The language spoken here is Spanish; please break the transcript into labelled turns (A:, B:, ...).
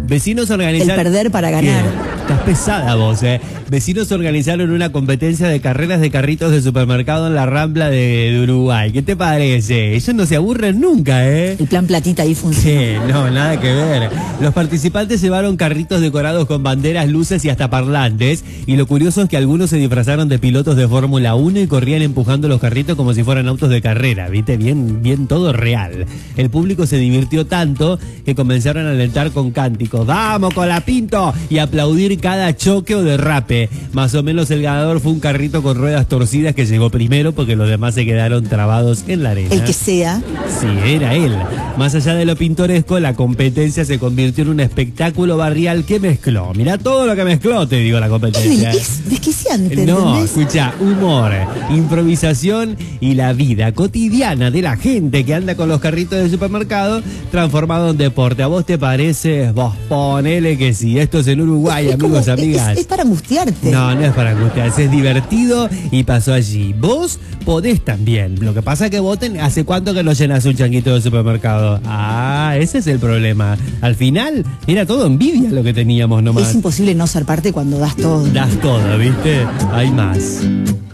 A: Vecinos
B: El
A: organizaron...
B: perder para ganar.
A: Bien. Estás pesada vos, Vecinos organizaron una competencia de carreras de carritos de supermercado en la Rambla de Uruguay. ¿Qué te parece? Ellos no se aburren nunca,
B: El plan platita ahí funciona.
A: No, nada que ver. Los participantes llevaron carritos decorados con banderas, luces y hasta parlantes. Y lo curioso es que algunos se disfrazaron de pilotos de Fórmula 1 y corrían empujando los carritos como si fueran autos de carrera, ¿viste? Bien todo real. El público se divirtió tanto que comenzaron a alentar con cánticos: ¡vamos con la Pinto! Y aplaudir cada choque o derrape. Más o menos el ganador fue un carrito con ruedas torcidas que llegó primero porque los demás se quedaron trabados en la arena.
B: El que sea.
A: Sí, era él. Más allá de lo pintoresco, la competencia se convirtió en un espectáculo barrial que mezcló. Mirá todo lo que mezcló, te digo, la competencia.
B: Es desquiciante,
A: No,
B: ¿entendés?
A: escucha, humor, improvisación y la vida cotidiana de la gente que anda con los carritos del supermercado transformado en deporte. ¿A vos te parece? Vos ponele que sí. Esto es en Uruguay,
B: Es como-
A: amigas.
B: Es para angustiarte.
A: No es para angustiarse, es divertido y pasó allí. Vos podés también. Lo que pasa es que voten. ¿Hace cuánto que no llenas un changuito de supermercado? Ah, ese es el problema. Al final, era todo envidia lo que teníamos nomás.
B: Es imposible no ser parte cuando das todo.
A: Das todo, ¿viste? Hay más.